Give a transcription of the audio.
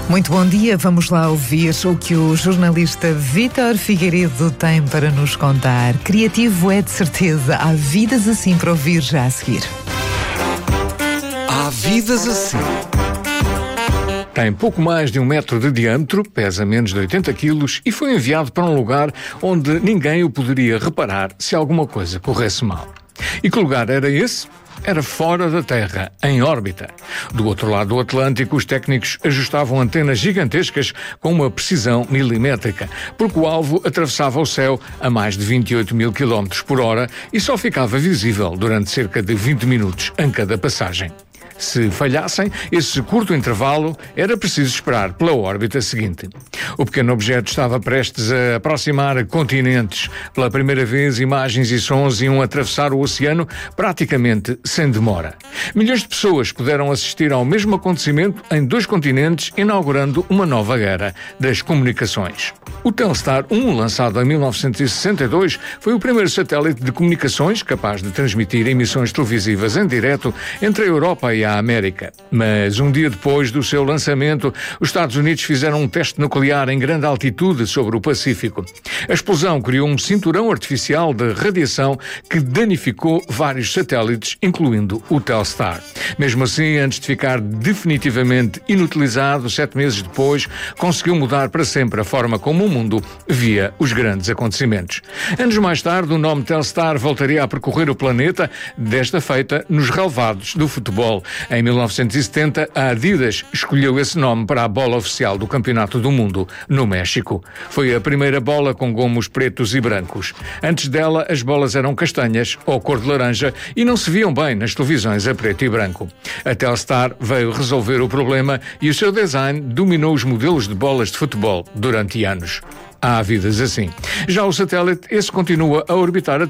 Muito bom dia, vamos lá ouvir o que o jornalista Vítor Figueiredo tem para nos contar. Criativo é de certeza, há vidas assim para ouvir já a seguir. Há vidas assim. Tem pouco mais de 1 metro de diâmetro, pesa menos de 80 quilos e foi enviado para um lugar onde ninguém o poderia reparar se alguma coisa corresse mal. E que lugar era esse? Era fora da Terra, em órbita. Do outro lado do Atlântico, os técnicos ajustavam antenas gigantescas com uma precisão milimétrica, porque o alvo atravessava o céu a mais de 28 mil km por hora e só ficava visível durante cerca de 20 minutos em cada passagem. Se falhassem esse curto intervalo, era preciso esperar pela órbita seguinte. O pequeno objeto estava prestes a aproximar continentes. Pela primeira vez, imagens e sons iam atravessar o oceano praticamente sem demora. Milhões de pessoas puderam assistir ao mesmo acontecimento em 2 continentes, inaugurando uma nova era das comunicações. O Telstar 1, lançado em 1962, foi o primeiro satélite de comunicações capaz de transmitir emissões televisivas em direto entre a Europa e a América. Mas um dia depois do seu lançamento, os Estados Unidos fizeram um teste nuclear em grande altitude sobre o Pacífico. A explosão criou um cinturão artificial de radiação que danificou vários satélites, incluindo o Telstar. Mesmo assim, antes de ficar definitivamente inutilizado, 7 meses depois, conseguiu mudar para sempre a forma como o mundo via os grandes acontecimentos. Anos mais tarde, o nome Telstar voltaria a percorrer o planeta, desta feita nos relevados do futebol. Em 1970, a Adidas escolheu esse nome para a bola oficial do Campeonato do Mundo no México. Foi a primeira bola com gomos pretos e brancos. Antes dela, as bolas eram castanhas ou cor de laranja e não se viam bem nas televisões a preto e branco. A Telstar veio resolver o problema e o seu design dominou os modelos de bolas de futebol durante anos. Há vidas assim. Já o satélite, esse continua a orbitar a